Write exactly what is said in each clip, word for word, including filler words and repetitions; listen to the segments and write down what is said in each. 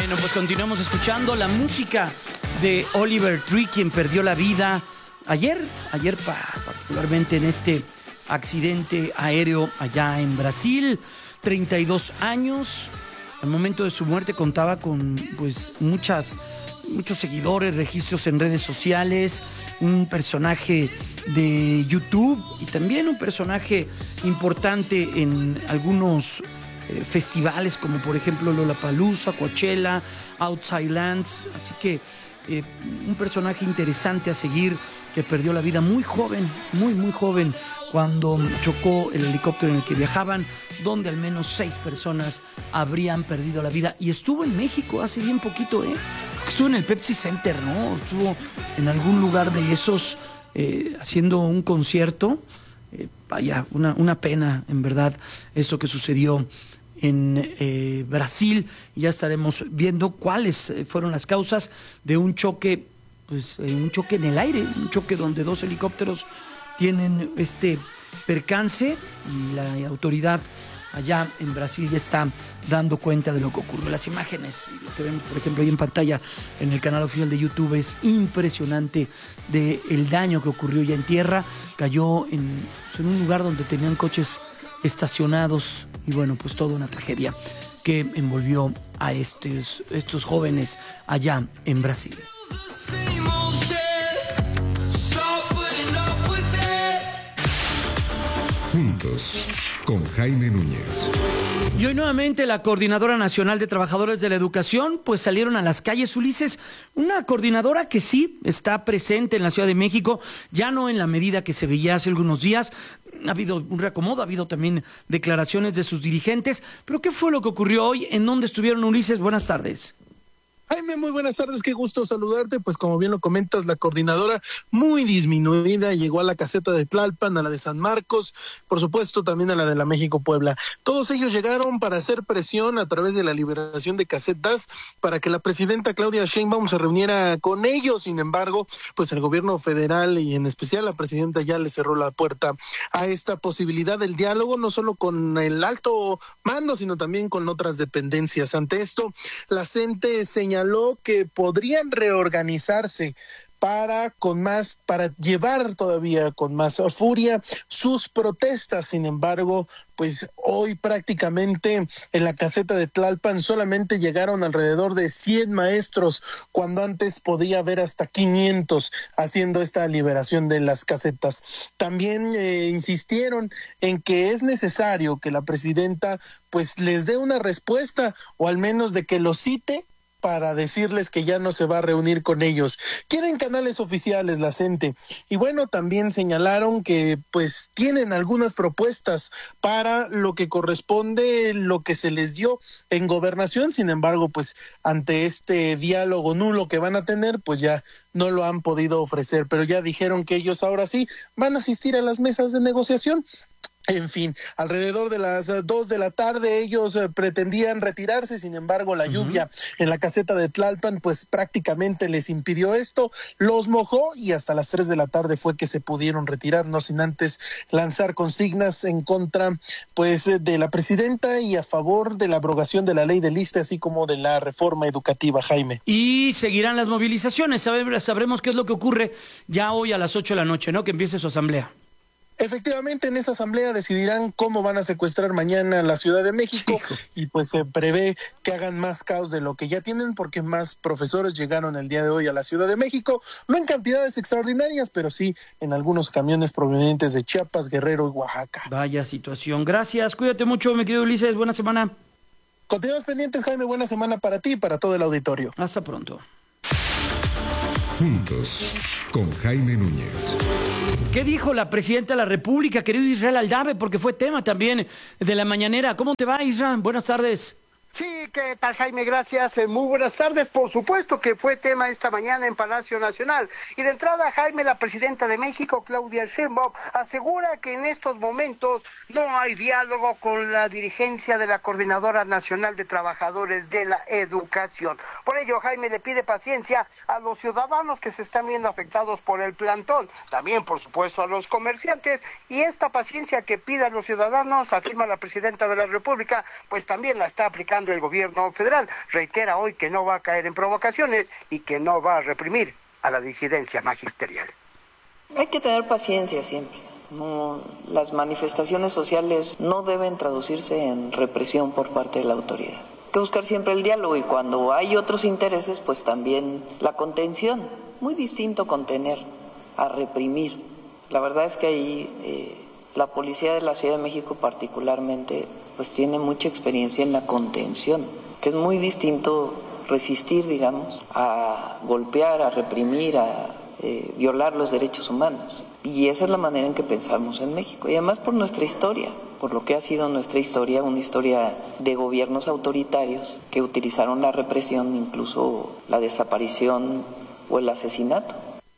Bueno, pues continuamos escuchando la música de Oliver Tree, quien perdió la vida ayer, ayer particularmente en este accidente aéreo allá en Brasil, treinta y dos años. Al momento de su muerte contaba con pues muchas, muchos seguidores, registros en redes sociales, un personaje de YouTube y también un personaje importante en algunos eh, festivales como por ejemplo Lollapalooza, Coachella, Outside Lands, así que eh, un personaje interesante a seguir que perdió la vida muy joven, muy muy joven cuando chocó el helicóptero en el que viajaban, donde al menos seis personas habrían perdido la vida. Y estuvo en México hace bien poquito, ¿eh? Estuvo en el Pepsi Center, ¿no? Estuvo en algún lugar de esos eh, haciendo un concierto. Eh, vaya, una, una pena, en verdad, eso que sucedió en eh, Brasil. Ya estaremos viendo cuáles fueron las causas de un choque, pues eh, un choque en el aire, un choque donde dos helicópteros tienen este percance y la autoridad allá en Brasil ya está dando cuenta de lo que ocurrió. Las imágenes, lo que vemos por ejemplo ahí en pantalla en el canal oficial de YouTube, es impresionante del daño que ocurrió ya en tierra. Cayó en, en un lugar donde tenían coches estacionados y bueno, pues toda una tragedia que envolvió a estos, estos jóvenes allá en Brasil. Juntos, con Jaime Núñez. Y hoy nuevamente la Coordinadora Nacional de Trabajadores de la Educación pues salieron a las calles, Ulises, una coordinadora que sí está presente en la Ciudad de México, ya no en la medida que se veía hace algunos días. Ha habido un reacomodo, ha habido también declaraciones de sus dirigentes, pero ¿qué fue lo que ocurrió hoy? ¿En dónde estuvieron, Ulises? Buenas tardes. Jaime, muy buenas tardes, qué gusto saludarte. Pues como bien lo comentas, la coordinadora muy disminuida llegó a la caseta de Tlalpan, a la de San Marcos, por supuesto también a la de la México-Puebla. Todos ellos llegaron para hacer presión a través de la liberación de casetas para que la presidenta Claudia Sheinbaum se reuniera con ellos. Sin embargo, pues el gobierno federal y en especial la presidenta ya le cerró la puerta a esta posibilidad del diálogo, no solo con el alto mando, sino también con otras dependencias. Ante esto, la CENTE señaló señaló que podrían reorganizarse para con más, para llevar todavía con más furia sus protestas. Sin embargo, pues hoy prácticamente en la caseta de Tlalpan solamente llegaron alrededor de cien maestros, cuando antes podía haber hasta quinientos haciendo esta liberación de las casetas. También eh, insistieron en que es necesario que la presidenta pues les dé una respuesta, o al menos de que los cite para decirles que ya no se va a reunir con ellos. Quieren canales oficiales, la CENTE. Y bueno, también señalaron que pues tienen algunas propuestas para lo que corresponde, lo que se les dio en gobernación. Sin embargo, pues ante este diálogo nulo que van a tener, pues ya no lo han podido ofrecer. Pero ya dijeron que ellos ahora sí van a asistir a las mesas de negociación. En fin, alrededor de las dos de la tarde ellos eh, pretendían retirarse, sin embargo la uh-huh. lluvia en la caseta de Tlalpan pues prácticamente les impidió esto, los mojó y hasta las tres de la tarde fue que se pudieron retirar, no sin antes lanzar consignas en contra pues de la presidenta y a favor de la abrogación de la ley del I S S S T E, así como de la reforma educativa, Jaime. Y seguirán las movilizaciones, Sabe, sabremos qué es lo que ocurre ya hoy a las ocho de la noche, ¿no? Que empiece su asamblea. Efectivamente, en esta asamblea decidirán cómo van a secuestrar mañana la Ciudad de México. Hijo. Y pues se prevé que hagan más caos de lo que ya tienen, porque más profesores llegaron el día de hoy a la Ciudad de México, no en cantidades extraordinarias, pero sí en algunos camiones provenientes de Chiapas, Guerrero y Oaxaca. Vaya situación. Gracias, cuídate mucho, mi querido Ulises, buena semana. Continuamos pendientes, Jaime, buena semana para ti y para todo el auditorio. Hasta pronto. Juntos, con Jaime Núñez. ¿Qué dijo la presidenta de la República, querido Israel Aldave? Porque fue tema también de la mañanera. ¿Cómo te va, Israel? Buenas tardes. Sí, ¿qué tal, Jaime? Gracias. Eh, muy buenas tardes. Por supuesto que fue tema esta mañana en Palacio Nacional. Y de entrada, Jaime, la presidenta de México, Claudia Sheinbaum, asegura que en estos momentos no hay diálogo con la dirigencia de la Coordinadora Nacional de Trabajadores de la Educación. Por ello, Jaime le pide paciencia a los ciudadanos que se están viendo afectados por el plantón. También, por supuesto, a los comerciantes. Y esta paciencia que pide a los ciudadanos, afirma la presidenta de la República, pues también la está aplicando el gobierno gobierno federal. Reitera hoy que no va a caer en provocaciones y que no va a reprimir a la disidencia magisterial. Hay que tener paciencia siempre. No, las manifestaciones sociales no deben traducirse en represión por parte de la autoridad. Hay que buscar siempre el diálogo y cuando hay otros intereses, pues también la contención. Muy distinto contener a reprimir. La verdad es que ahí eh, la policía de la Ciudad de México particularmente pues tiene mucha experiencia en la contención, que es muy distinto resistir, digamos, a golpear, a reprimir, a eh, violar los derechos humanos. Y esa es la manera en que pensamos en México. Y además por nuestra historia, por lo que ha sido nuestra historia, una historia de gobiernos autoritarios que utilizaron la represión, incluso la desaparición o el asesinato.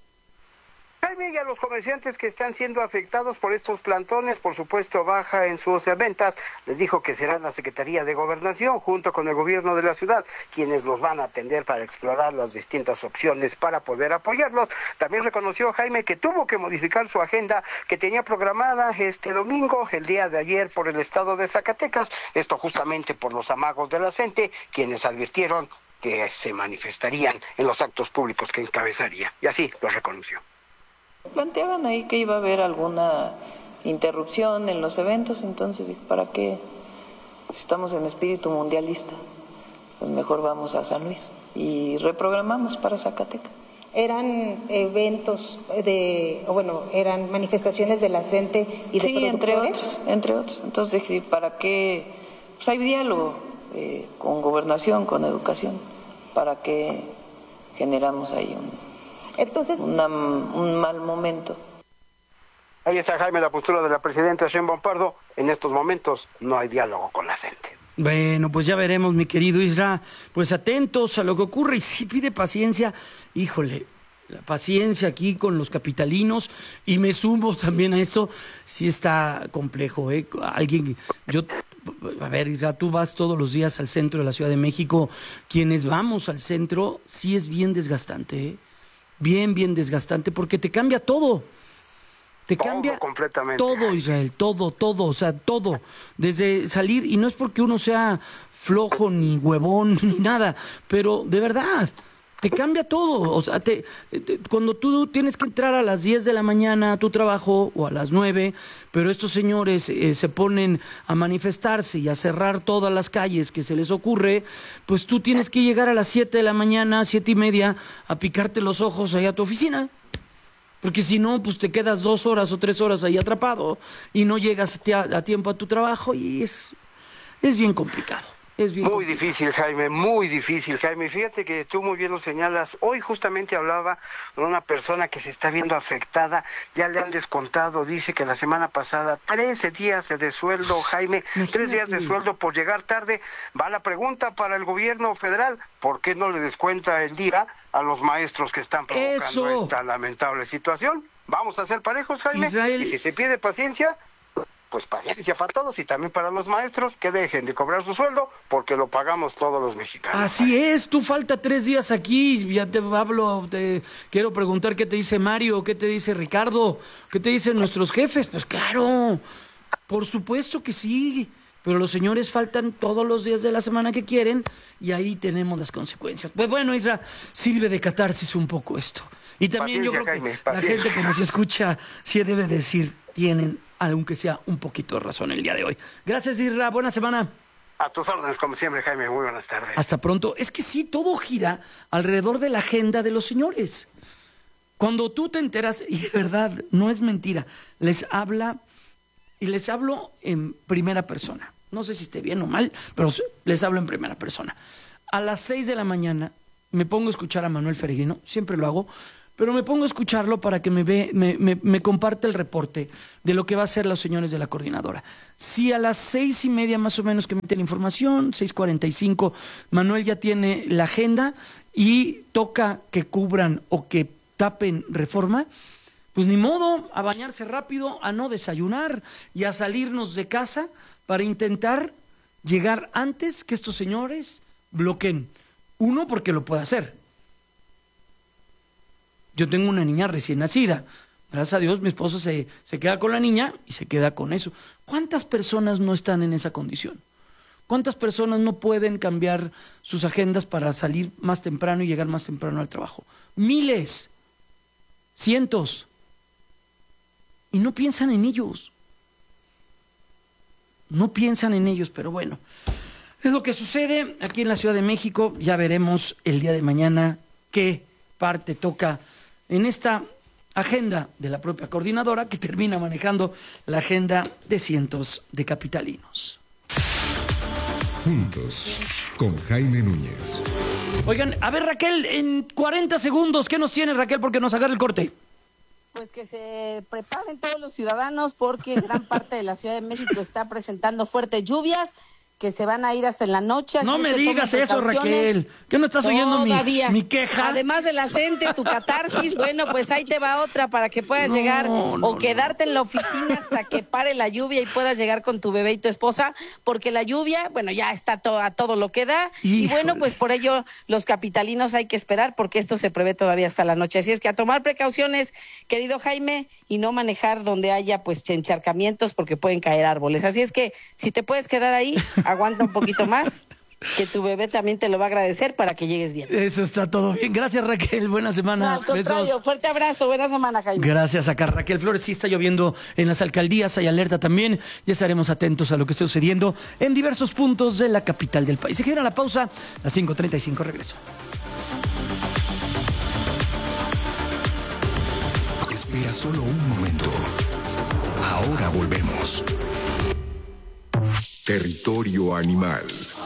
Jaime, y a los comerciantes que están siendo afectados por estos plantones, por supuesto baja en sus ventas, les dijo que será la Secretaría de Gobernación junto con el gobierno de la ciudad quienes los van a atender para explorar las distintas opciones para poder apoyarlos. También reconoció Jaime que tuvo que modificar su agenda que tenía programada este domingo, el día de ayer, por el estado de Zacatecas, esto justamente por los amagos de la gente, quienes advirtieron que se manifestarían en los actos públicos que encabezaría, y así lo reconoció. Planteaban ahí que iba a haber alguna interrupción en los eventos, entonces dije, ¿para qué? Si estamos en espíritu mundialista, pues mejor vamos a San Luis y reprogramamos para Zacatecas. Eran eventos de, o bueno, eran manifestaciones de la gente y de sí, productores. entre otros, entre otros. Entonces dije, ¿para qué? Pues hay diálogo eh, con gobernación, con educación, ¿para qué generamos ahí un Entonces, Una, un mal momento? Ahí está, Jaime, la postura de la presidenta Sheinbaum Pardo. En estos momentos no hay diálogo con la gente. Bueno, pues ya veremos, mi querido Isra. Pues atentos a lo que ocurre y si pide paciencia, híjole, la paciencia aquí con los capitalinos, y me sumo también a eso, sí está complejo, ¿eh? Alguien, yo, a ver, Isra, tú vas todos los días al centro de la Ciudad de México. Quienes vamos al centro, sí es bien desgastante, ¿eh? Bien, bien desgastante, porque te cambia todo. Te todo cambia completamente. Todo, Israel, todo, todo, o sea, todo. Desde salir, y no es porque uno sea flojo, ni huevón, ni nada, pero de verdad, te cambia todo. O sea, te, te, cuando tú tienes que entrar a las diez de la mañana a tu trabajo, o a las nueve, pero estos señores eh, se ponen a manifestarse y a cerrar todas las calles que se les ocurre, pues tú tienes que llegar a las siete de la mañana, siete y media, a picarte los ojos ahí a tu oficina. Porque si no, pues te quedas dos horas o tres horas ahí atrapado y no llegas a, a tiempo a tu trabajo, y es, es bien complicado. Es bien muy complicado. difícil, Jaime, muy difícil, Jaime. Fíjate que tú muy bien lo señalas. Hoy justamente hablaba con una persona que se está viendo afectada. Ya le han descontado, dice que la semana pasada, trece días de sueldo, Jaime, Imagínate. tres días de sueldo por llegar tarde. Va la pregunta para el gobierno federal, ¿por qué no le descuenta el día a los maestros que están provocando Eso. esta lamentable situación? Vamos a ser parejos, Jaime. Israel. Y si se pide paciencia, pues paciencia para todos y también para los maestros, que dejen de cobrar su sueldo porque lo pagamos todos los mexicanos. Así es, tú falta tres días aquí, ya te hablo, te quiero preguntar qué te dice Mario, qué te dice Ricardo, qué te dicen nuestros jefes. Pues claro, por supuesto que sí, pero los señores faltan todos los días de la semana que quieren y ahí tenemos las consecuencias. Pues bueno, Isra, sirve de catarsis un poco esto. Y también Paciencia, yo creo Jaime, que paciencia. la gente que nos escucha sí debe decir, tienen, aunque sea un poquito de razón el día de hoy. Gracias, Isra, buena semana. A tus órdenes, como siempre, Jaime. Muy buenas tardes. Hasta pronto. Es que sí, todo gira alrededor de la agenda de los señores. Cuando tú te enteras, y de verdad, no es mentira, les habla, y les hablo en primera persona. No sé si esté bien o mal, pero les hablo en primera persona. A las seis de la mañana me pongo a escuchar a Manuel Ferregrino, siempre lo hago, pero me pongo a escucharlo para que me, ve, me, me, me comparte el reporte de lo que va a hacer los señores de la coordinadora. Si a las seis y media más o menos que mete la información, seis cuarenta y cinco, Manuel ya tiene la agenda y toca que cubran o que tapen Reforma, pues ni modo, a bañarse rápido, a no desayunar y a salirnos de casa para intentar llegar antes que estos señores bloqueen. Uno, porque lo puede hacer. Yo tengo una niña recién nacida. Gracias a Dios mi esposo se, se queda con la niña y se queda con eso. ¿Cuántas personas no están en esa condición? ¿Cuántas personas no pueden cambiar sus agendas para salir más temprano y llegar más temprano al trabajo? Miles, cientos. Y no piensan en ellos. No piensan en ellos, pero bueno. Es lo que sucede aquí en la Ciudad de México. Ya veremos el día de mañana qué parte toca en esta agenda de la propia coordinadora, que termina manejando la agenda de cientos de capitalinos. Juntos, con Jaime Núñez. Oigan, a ver, Raquel, en cuarenta segundos, ¿qué nos tiene, Raquel? Porque nos agarra el corte. Pues que se preparen todos los ciudadanos porque gran parte de la Ciudad de México está presentando fuertes lluvias que se van a ir hasta en la noche. No me digas eso, Raquel. ¿Qué no estás oyendo mi, mi queja? Además de la gente, tu catarsis, bueno, pues ahí te va otra para que puedas no, llegar no, o no. quedarte en la oficina hasta que pare la lluvia y puedas llegar con tu bebé y tu esposa, porque la lluvia, bueno, ya está to- a todo lo que da. Híjole. Y bueno, pues por ello los capitalinos hay que esperar porque esto se prevé todavía hasta la noche. Así es que a tomar precauciones, querido Jaime, y no manejar donde haya pues encharcamientos porque pueden caer árboles. Así es que si te puedes quedar ahí, aguanta un poquito más, que tu bebé también te lo va a agradecer para que llegues bien. Eso está todo bien. Gracias, Raquel. Buena semana. No, al contrario, besos. Fuerte abrazo. Buena semana, Jaime. Gracias acá, Raquel Flores. Sí está lloviendo en las alcaldías, hay alerta también. Ya estaremos atentos a lo que esté sucediendo en diversos puntos de la capital del país. Se genera la pausa, a las cinco treinta y cinco, regreso. Espera solo un momento. Ahora volvemos. Territorio animal.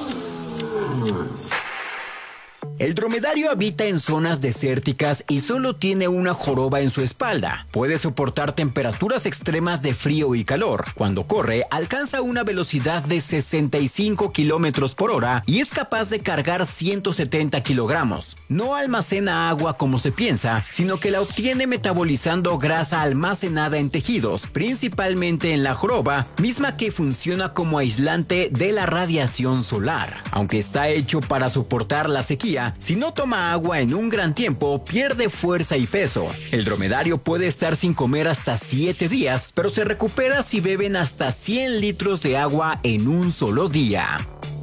El dromedario habita en zonas desérticas y solo tiene una joroba en su espalda. Puede soportar temperaturas extremas de frío y calor. Cuando corre, alcanza una velocidad de sesenta y cinco kilómetros por hora y es capaz de cargar ciento setenta kilogramos. No almacena agua como se piensa, sino que la obtiene metabolizando grasa almacenada en tejidos, principalmente en la joroba, misma que funciona como aislante de la radiación solar. Aunque está hecho para soportar la sequía, si no toma agua en un gran tiempo, pierde fuerza y peso. El dromedario puede estar sin comer hasta siete días, pero se recupera si beben hasta cien litros de agua en un solo día.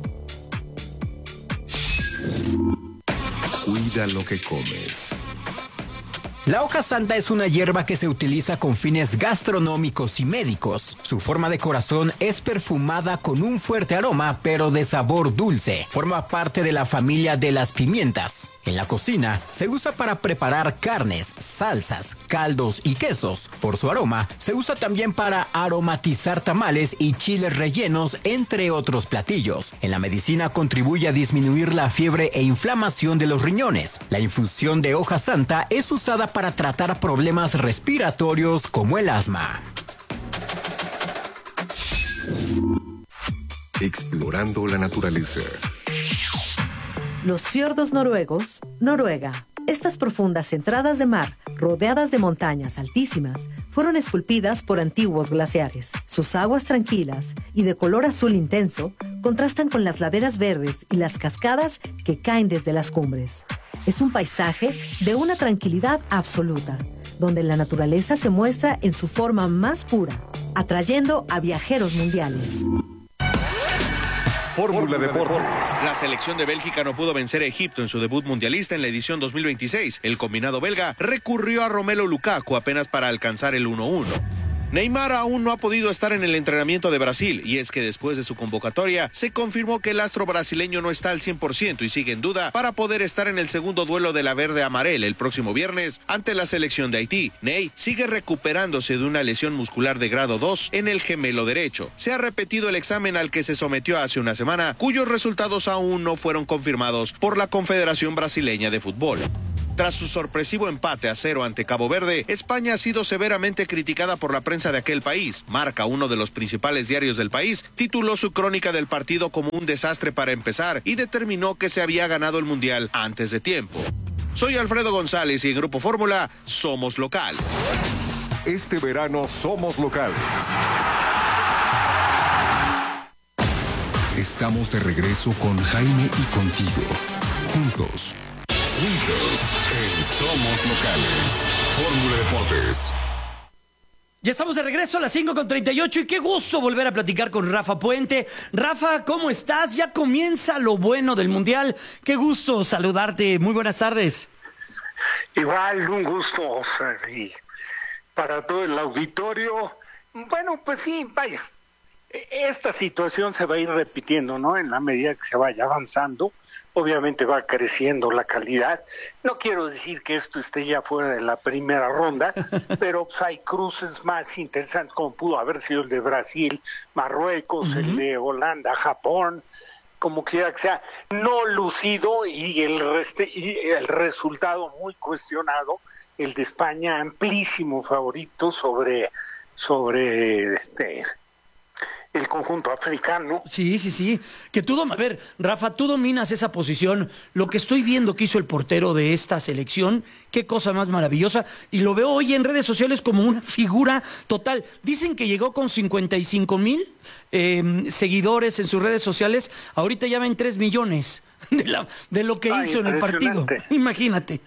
Cuida lo que comes. La hoja santa es una hierba que se utiliza con fines gastronómicos y médicos. Su forma de corazón es perfumada con un fuerte aroma, pero de sabor dulce. Forma parte de la familia de las pimientas. En la cocina se usa para preparar carnes, salsas, caldos y quesos. Por su aroma, se usa también para aromatizar tamales y chiles rellenos, entre otros platillos. En la medicina contribuye a disminuir la fiebre e inflamación de los riñones. La infusión de hoja santa es usada para tratar problemas respiratorios como el asma. Explorando la naturaleza. Los fiordos noruegos, Noruega. Estas profundas entradas de mar, rodeadas de montañas altísimas, fueron esculpidas por antiguos glaciares. Sus aguas tranquilas y de color azul intenso contrastan con las laderas verdes y las cascadas que caen desde las cumbres. Es un paisaje de una tranquilidad absoluta, donde la naturaleza se muestra en su forma más pura, atrayendo a viajeros mundiales. Fórmula Deportes. La selección de Bélgica no pudo vencer a Egipto en su debut mundialista en la edición dos mil veintiséis. El combinado belga recurrió a Romelu Lukaku apenas para alcanzar el uno uno. Neymar aún no ha podido estar en el entrenamiento de Brasil, y es que después de su convocatoria se confirmó que el astro brasileño no está al cien por ciento y sigue en duda para poder estar en el segundo duelo de la verde amarela el próximo viernes ante la selección de Haití. Ney sigue recuperándose de una lesión muscular de grado dos en el gemelo derecho. Se ha repetido el examen al que se sometió hace una semana, cuyos resultados aún no fueron confirmados por la Confederación Brasileña de Fútbol. Tras su sorpresivo empate a cero ante Cabo Verde, España ha sido severamente criticada por la prensa de aquel país. Marca, uno de los principales diarios del país, tituló su crónica del partido como un desastre para empezar y determinó que se había ganado el Mundial antes de tiempo. Soy Alfredo González y en Grupo Fórmula somos locales. Este verano somos locales. Estamos de regreso con Jaime y contigo. Juntos. Juntos en Somos Locales. Fórmula Deportes. Ya estamos de regreso a las cinco con treinta y ocho y qué gusto volver a platicar con Rafa Puente. Rafa, ¿cómo estás? Ya comienza lo bueno del Mundial. Qué gusto saludarte. Muy buenas tardes. Igual, un gusto, y para todo el auditorio. Bueno, pues sí, vaya, esta situación se va a ir repitiendo, ¿no? En la medida que se vaya avanzando, obviamente va creciendo la calidad. No quiero decir que esto esté ya fuera de la primera ronda, pero pues, hay cruces más interesantes, como pudo haber sido el de Brasil, Marruecos, uh-huh. el de Holanda, Japón, como quiera que sea, no lucido, y el, reste, y el resultado muy cuestionado, el de España, amplísimo favorito sobre, sobre este... el conjunto africano. Sí, sí, sí. Que tú, a ver, Rafa, tú dominas esa posición. Lo que estoy viendo que hizo el portero de esta selección, qué cosa más maravillosa. Y lo veo hoy en redes sociales como una figura total. Dicen que llegó con cincuenta y cinco mil eh, seguidores en sus redes sociales. Ahorita ya ven tres millones de, la, de lo que ah, hizo en el partido. Imagínate.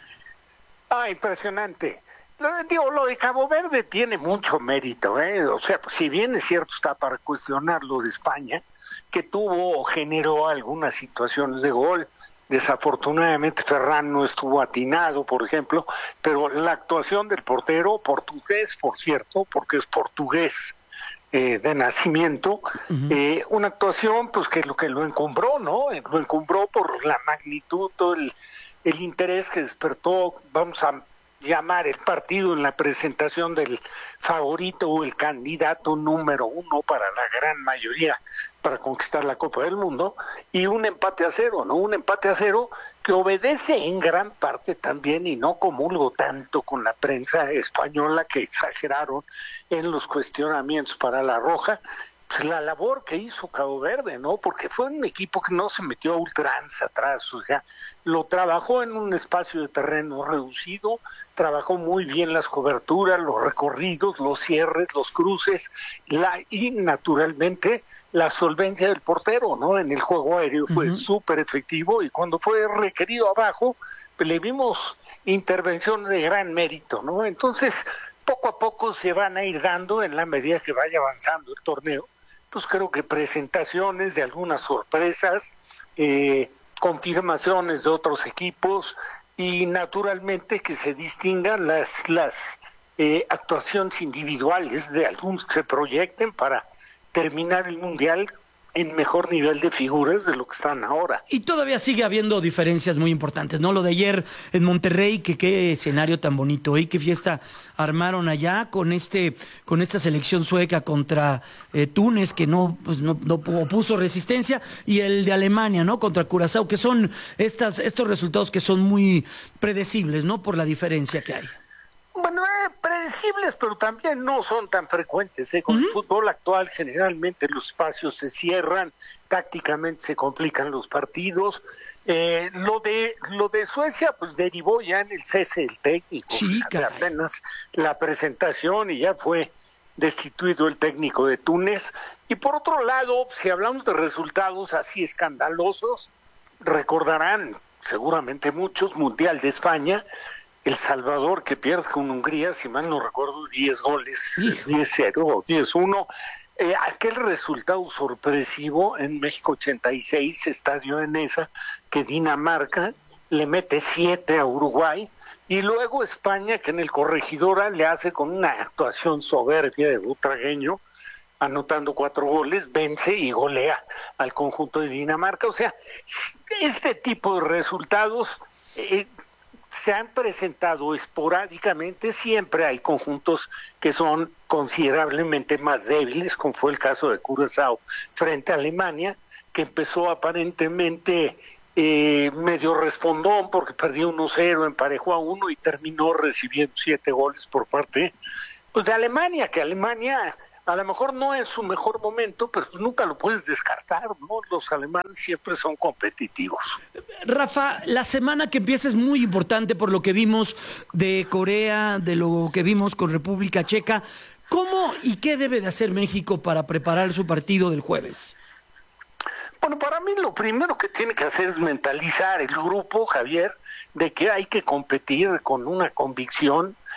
Ah, impresionante. Digo, lo de Cabo Verde tiene mucho mérito, ¿eh? O sea, pues, si bien es cierto, está para cuestionar lo de España, que tuvo o generó algunas situaciones de gol. Desafortunadamente Ferran no estuvo atinado, por ejemplo, pero la actuación del portero, portugués, por cierto, porque es portugués eh, de nacimiento, uh-huh. eh, una actuación pues que lo que lo encumbró, ¿no? Lo encumbró por la magnitud, todo el, el interés que despertó, vamos a llamar el partido en la presentación del favorito o el candidato número uno para la gran mayoría para conquistar la Copa del Mundo, y un empate a cero, ¿no? Un empate a cero que obedece en gran parte también, y no comulgo tanto con la prensa española que exageraron en los cuestionamientos para la Roja, pues la labor que hizo Cabo Verde, ¿no? Porque fue un equipo que no se metió a ultranza atrás, o sea, lo trabajó en un espacio de terreno reducido, trabajó muy bien las coberturas, los recorridos, los cierres, los cruces, la, y naturalmente la solvencia del portero, ¿no? En el juego aéreo fue uh-huh. súper efectivo, y cuando fue requerido abajo, pues le vimos intervención de gran mérito, ¿no? Entonces, poco a poco se van a ir dando en la medida que vaya avanzando el torneo. Pues creo que presentaciones de algunas sorpresas, eh, confirmaciones de otros equipos, y naturalmente que se distingan las, las eh, actuaciones individuales de algunos que se proyecten para terminar el Mundial en mejor nivel de figuras de lo que están ahora. Y todavía sigue habiendo diferencias muy importantes, ¿no? Lo de ayer en Monterrey, que qué escenario tan bonito, ¿eh? Qué fiesta armaron allá con este con esta selección sueca contra eh, Túnez, que no, pues no, no opuso resistencia, y el de Alemania, ¿no? Contra Curazao, que son estas estos resultados que son muy predecibles, ¿no? Por la diferencia que hay. Bueno, eh, predecibles, pero también no son tan frecuentes, ¿eh? Con uh-huh. el fútbol actual generalmente los espacios se cierran, tácticamente se complican los partidos. Eh, lo de lo de Suecia pues derivó ya en el cese del técnico, sí, apenas la presentación, y ya fue destituido el técnico de Túnez. Y por otro lado, si hablamos de resultados así escandalosos, recordarán seguramente muchos, Mundial de España, El Salvador que pierde con Hungría, si mal no recuerdo, diez goles, diez cero o diez uno. Eh, aquel resultado sorpresivo en México ochenta y seis, estadio en esa, que Dinamarca le mete siete a Uruguay, y luego España, que en el Corregidora le hace con una actuación soberbia de butragueño, anotando cuatro goles, vence y golea al conjunto de Dinamarca. O sea, este tipo de resultados eh, se han presentado esporádicamente. Siempre hay conjuntos que son considerablemente más débiles, como fue el caso de Curazao frente a Alemania, que empezó aparentemente eh, medio respondón porque perdió uno cero, emparejó a uno y terminó recibiendo siete goles por parte pues, de Alemania, que Alemania a lo mejor no es su mejor momento, pero nunca lo puedes descartar, ¿no? Los alemanes siempre son competitivos. Rafa, la semana que empieza es muy importante por lo que vimos de Corea, de lo que vimos con República Checa. ¿Cómo y qué debe de hacer México para preparar su partido del jueves? Bueno, para mí lo primero que tiene que hacer es mentalizar el grupo, Javier, de que hay que competir con una convicción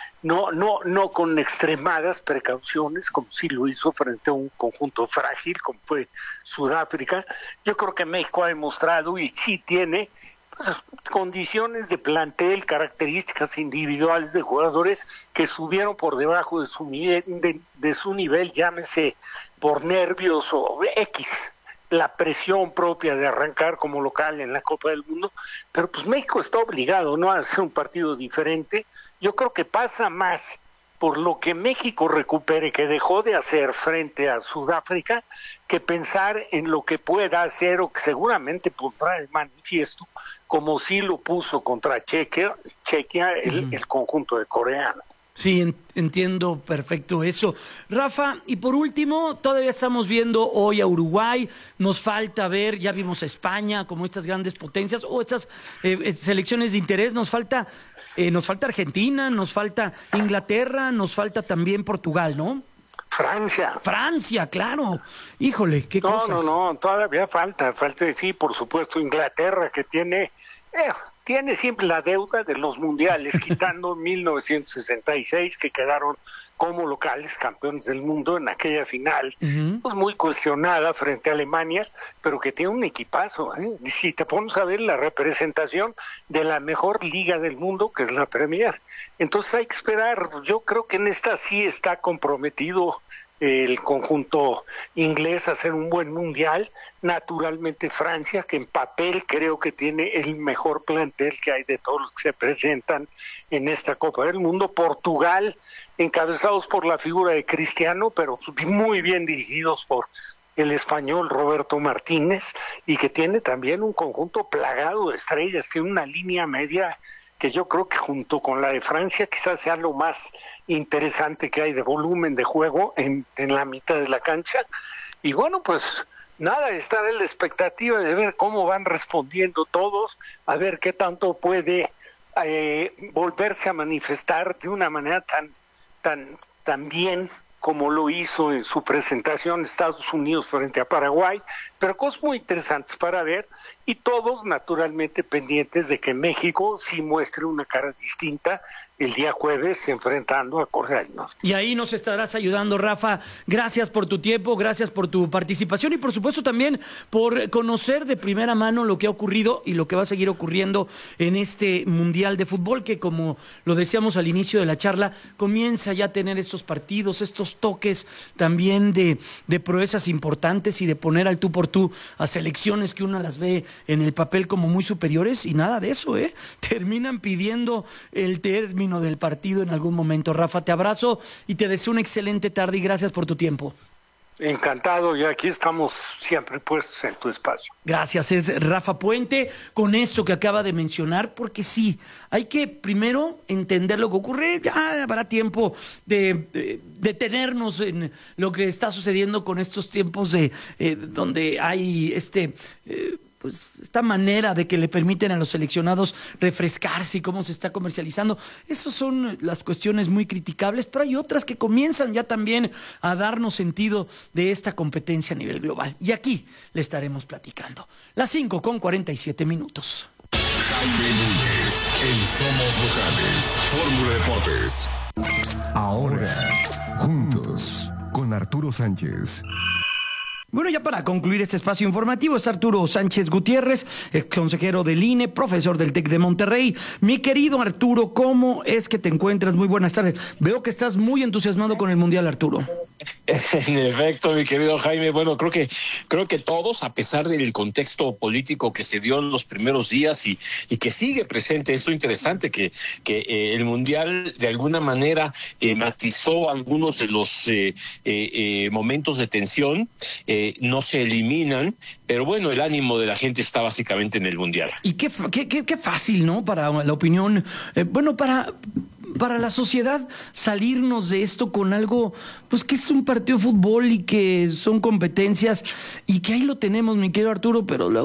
no, no, no con extremadas precauciones, como sí lo hizo frente a un conjunto frágil, como fue Sudáfrica. Yo creo que México ha demostrado y sí tiene pues, condiciones de plantel, características individuales de jugadores que estuvieron por debajo de su nivel, de, de su nivel, llámese por nervios o X, la presión propia de arrancar como local en la Copa del Mundo, pero pues México está obligado, ¿no?, a hacer un partido diferente. Yo creo que pasa más por lo que México recupere, que dejó de hacer frente a Sudáfrica, que pensar en lo que pueda hacer o que seguramente pondrá el manifiesto, como sí lo puso contra Chequia, Chequia el, el conjunto de coreano. Sí, en, entiendo perfecto eso. Rafa, y por último, todavía estamos viendo hoy a Uruguay, nos falta ver, ya vimos a España como estas grandes potencias o estas eh, selecciones de interés, nos falta, eh, nos falta Argentina, nos falta Inglaterra, nos falta también Portugal, ¿no? Francia. Francia, claro. Híjole, qué no, cosas. No, no, no, todavía falta, falta, sí, por supuesto, Inglaterra, que tiene... Eh, tiene siempre la deuda de los mundiales, quitando mil novecientos sesenta y seis, que quedaron como locales campeones del mundo en aquella final, uh-huh. pues muy cuestionada frente a Alemania, pero que tiene un equipazo, ¿eh? Si te pones a ver la representación de la mejor liga del mundo, que es la Premier, entonces hay que esperar. Yo creo que en esta sí está comprometido el conjunto inglés a hacer un buen mundial. Naturalmente Francia, que en papel creo que tiene el mejor plantel que hay de todos los que se presentan en esta Copa del Mundo. Portugal, encabezados por la figura de Cristiano, pero muy bien dirigidos por el español Roberto Martínez, y que tiene también un conjunto plagado de estrellas, tiene una línea media que yo creo que junto con la de Francia quizás sea lo más interesante que hay de volumen de juego en, en la mitad de la cancha. Y bueno, pues nada, estar en la expectativa de ver cómo van respondiendo todos, a ver qué tanto puede eh, volverse a manifestar de una manera tan, tan, tan bien como lo hizo en su presentación en Estados Unidos frente a Paraguay, pero cosas muy interesantes para ver, y todos naturalmente pendientes de que México sí muestre una cara distinta el día jueves enfrentando a Corea del Norte. Y ahí nos estarás ayudando, Rafa. Gracias por tu tiempo, gracias por tu participación y por supuesto también por conocer de primera mano lo que ha ocurrido y lo que va a seguir ocurriendo en este Mundial de Fútbol, que como lo decíamos al inicio de la charla, comienza ya a tener estos partidos, estos toques también de, de proezas importantes y de poner al tú por tú a selecciones que uno las ve en el papel como muy superiores, y nada de eso, ¿eh? Terminan pidiendo el término del partido en algún momento. Rafa, te abrazo y te deseo una excelente tarde y gracias por tu tiempo. Encantado, y aquí estamos siempre puestos en tu espacio. Gracias, es Rafa Puente, con esto que acaba de mencionar, porque sí, hay que primero entender lo que ocurre. Ya habrá tiempo de, de detenernos en lo que está sucediendo con estos tiempos de eh, donde hay este... Eh, pues esta manera de que le permiten a los seleccionados refrescarse y cómo se está comercializando. Esas son las cuestiones muy criticables, pero hay otras que comienzan ya también a darnos sentido de esta competencia a nivel global. Y aquí le estaremos platicando. Las cinco con cuarenta y siete minutos. Jaime Núñez, en Somos Locales, Fórmula Deportes. Ahora, juntos, con Arturo Sánchez. Bueno, ya para concluir este espacio informativo está Arturo Sánchez Gutiérrez, ex consejero del I N E, profesor del TEC de Monterrey. Mi querido Arturo, ¿cómo es que te encuentras? Muy buenas tardes. Veo que estás muy entusiasmado con el Mundial, Arturo. En efecto, mi querido Jaime, bueno, creo que creo que todos, a pesar del contexto político que se dio en los primeros días y, y que sigue presente, es lo interesante que, que eh, el Mundial de alguna manera eh, matizó algunos de los eh, eh, eh, momentos de tensión, eh, no se eliminan, pero bueno, el ánimo de la gente está básicamente en el Mundial. Y qué, qué, qué, qué fácil, ¿no? Para la opinión, eh, bueno, para... para la sociedad salirnos de esto con algo, pues que es un partido de fútbol y que son competencias y que ahí lo tenemos, mi querido Arturo, pero luego